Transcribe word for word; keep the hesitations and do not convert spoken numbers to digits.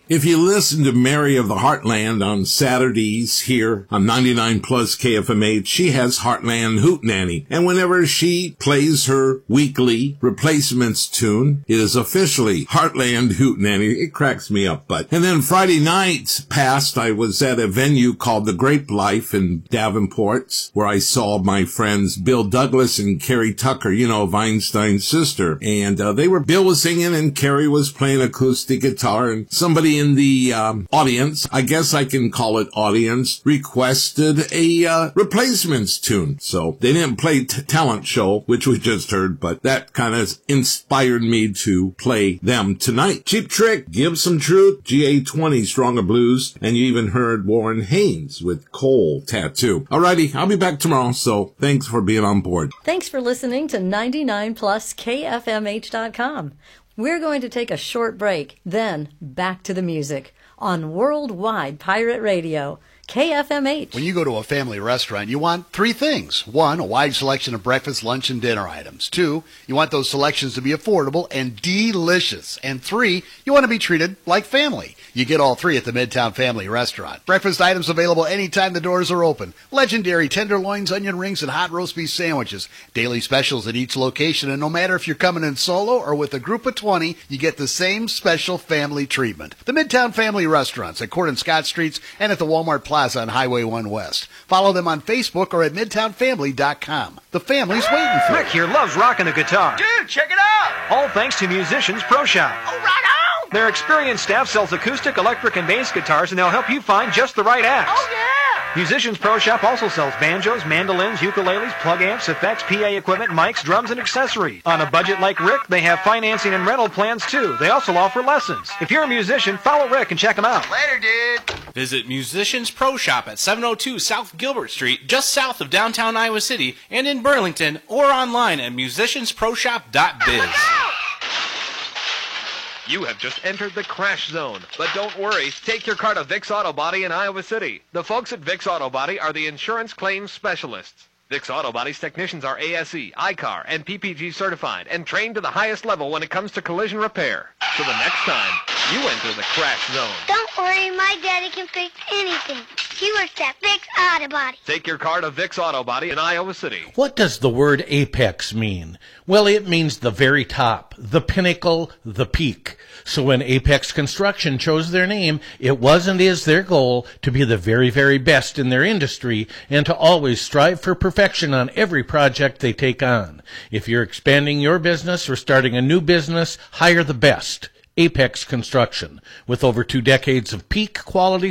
If you listen to Mary of the Heartland on Saturdays here on ninety-nine plus K F M H, she has Heartland Hootenanny. And whenever she plays her weekly replacements tune, it is officially Heartland Hootenanny. It cracks me up, but. And then Friday night past, I was at a venue called The Grape Life in Davenport, where I saw my friends Bill Douglas and Carrie Tucker, you know, Weinstein's sister. And uh, they were, Bill was singing and Carrie was playing acoustic guitar, and somebody in the um, audience, I guess I can call it audience, requested a uh, replacements tune. So they didn't play t- Talent Show, which we just heard, but that kind of inspired me to play them tonight. Cheap Trick, Give Some Truth, G A twenty, Stronger Blues, and you even heard Warren Haynes with Coal Tattoo. Alrighty, I'll be back tomorrow, so thanks for being on board. Thanks for listening to ninety-nine plus K F M H dot com. We're going to take a short break, then back to the music on Worldwide Pirate Radio, K F M H. When you go to a family restaurant, you want three things. One, a wide selection of breakfast, lunch, and dinner items. Two, you want those selections to be affordable and delicious. And three, you want to be treated like family. You get all three at the Midtown Family Restaurant. Breakfast items available anytime the doors are open. Legendary tenderloins, onion rings, and hot roast beef sandwiches. Daily specials at each location, and no matter if you're coming in solo or with a group of twenty, you get the same special family treatment. The Midtown Family Restaurants at Court and Scott Streets and at the Walmart Plaza on Highway one West. Follow them on Facebook or at midtown family dot com. The family's waiting for you. Rick here loves rocking a guitar. Dude, check it out! All thanks to Musicians Pro Shop. Oh, right on! Their experienced staff sells acoustic, electric, and bass guitars, and they'll help you find just the right axe. Oh, yeah! Musicians Pro Shop also sells banjos, mandolins, ukuleles, plug amps, effects, P A equipment, mics, drums, and accessories. On a budget like Rick, they have financing and rental plans, too. They also offer lessons. If you're a musician, follow Rick and check them out. Later, dude! Visit Musicians Pro Shop at seven oh two South Gilbert Street, just south of downtown Iowa City, and in Burlington, or online at musicians pro shop dot biz. You have just entered the crash zone. But don't worry, take your car to Vic's Auto Body in Iowa City. The folks at Vic's Auto Body are the insurance claims specialists. Vic's Auto Body's technicians are A S E, I C A R, and P P G certified and trained to the highest level when it comes to collision repair. So the next time, you enter the crash zone. Don't worry, my daddy can fix anything. He works at Vic's Auto Body. Take your car to Vic's Auto Body in Iowa City. What does the word apex mean? Well, it means the very top, the pinnacle, the peak. So when Apex Construction chose their name, it was and is their goal to be the very, very best in their industry and to always strive for perfection on every project they take on. If you're expanding your business or starting a new business, hire the best. Apex Construction. With over two decades of peak quality